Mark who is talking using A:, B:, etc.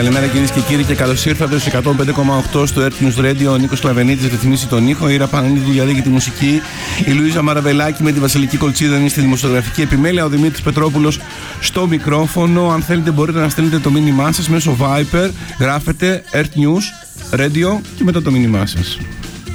A: Καλημέρα κυρίες και κύριοι και καλώς ήρθατε στο 105,8 στο Earth News Radio. Ο Νίκος Κλαβενίτης ρυθμίσει τον ήχο, η Ήρα Παναγνήτου διαδέχει τη μουσική, η Λουίζα Μαραβελάκη με τη Βασιλική Κολτσίδα είναι στη δημοσιογραφική επιμέλεια, ο Δημήτρης Πετρόπουλος στο μικρόφωνο. Αν θέλετε μπορείτε να στείλετε το μήνυμά σας μέσω Viper, γράφετε Earth News Radio και μετά το μήνυμά σας.